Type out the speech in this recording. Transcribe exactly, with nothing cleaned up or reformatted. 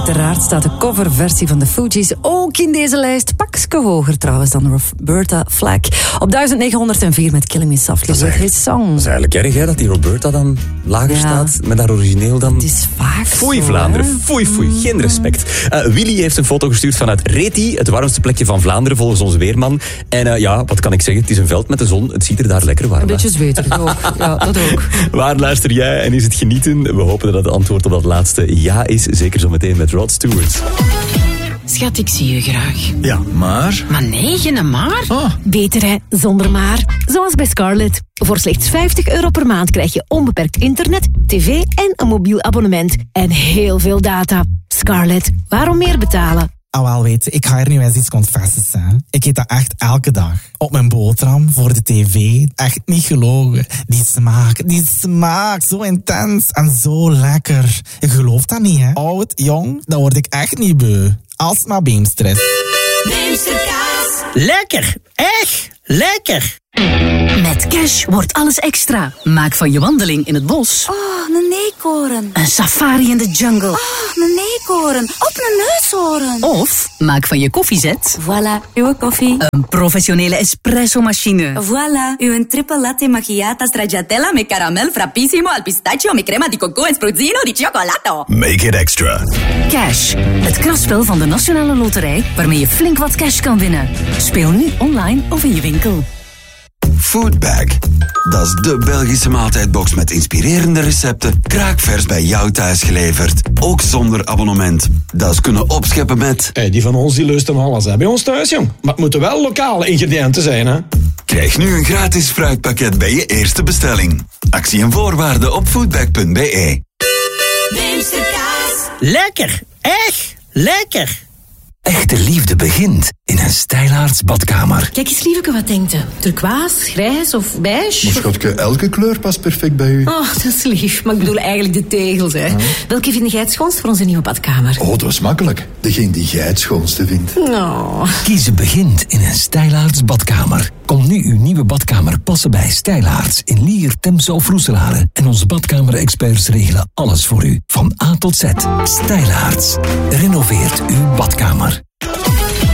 Uiteraard staat de coverversie van de Fugees ook in deze lijst. Pakske hoger trouwens dan Roberta Flack. Op duizend negenhonderdvier met Killing Me Softly with His Song. Dat is eigenlijk erg, hè, dat die Roberta dan lager ja. staat met haar origineel dan. Het is vaak Foei zo, Vlaanderen, hè? foei foei, geen respect. Uh, Willy heeft een foto gestuurd vanuit Reti, het warmste plekje van Vlaanderen volgens onze weerman. En uh, ja, wat kan ik zeggen, het is een veld met de zon, het ziet er daar lekker warm uit. Een beetje zweterig ook, ja, dat ook. Waar luister jij en is het genieten? We hopen dat het antwoord op dat laatste ja is, zeker zo meteen met Rod Stewart. Schat, ik zie je graag. Ja, maar... Maar nee, geen maar. Oh. Beter hè, zonder maar. Zoals bij Scarlett. Voor slechts vijftig euro per maand krijg je onbeperkt internet, tv en een mobiel abonnement. En heel veel data. Scarlett, waarom meer betalen? Ah, wel weet, ik ga er nu eens iets confessen. Hè. Ik eet dat echt elke dag. Op mijn boterham, voor de tv. Echt niet gelogen. Die smaak, die smaak. Zo intens en zo lekker. Je gelooft dat niet, hè. Oud, jong, dan word ik echt niet beu. Alsmaar Beemster. Beemsterkaas. Lekker, echt lekker. Met Cash wordt alles extra. Maak van je wandeling in het bos Oh, een eekhoorn. een safari in de jungle. Oh, een eekhoorn. Op een neushoorn. Of maak van je koffiezet Voilà, uw koffie. een professionele espresso-machine. Voilà, uw triple latte macchiato stracciatella met caramel frappissimo al pistachio met crema di coco en spruzzino di cioccolato. Make it extra. Cash, het kraspel van de Nationale Loterij waarmee je flink wat cash kan winnen. Speel nu online of in je winkel. Foodbag. Dat is de Belgische maaltijdbox met inspirerende recepten, kraakvers bij jou thuis geleverd. Ook zonder abonnement. Dat is kunnen opscheppen met... Hey, die van ons die lusten alles hè, bij ons thuis, jong. Maar het moeten wel lokale ingrediënten zijn, hè. Krijg nu een gratis fruitpakket bij je eerste bestelling. Actie en voorwaarden op foodbag punt b e. Beemsterkaas. Lekker, echt lekker. Echte liefde begint in een Stijlaarts badkamer. Kijk eens lieveke, wat denkt u? Turquoise, grijs of beige? Maar schatje, elke kleur past perfect bij u. Oh, dat is lief. Maar ik bedoel eigenlijk de tegels, hè. Ja. Welke vind jij het schoonst voor onze nieuwe badkamer? Oh, dat is makkelijk. Degene die jij het schoonste vindt. Oh. Kiezen begint in een Stijlaarts badkamer. Kom nu uw nieuwe badkamer passen bij Stijlaarts in Lier, Temse of Roeselare. En onze badkamerexperts regelen alles voor u. Van A tot Z. Stijlaarts. Renoveert uw badkamer.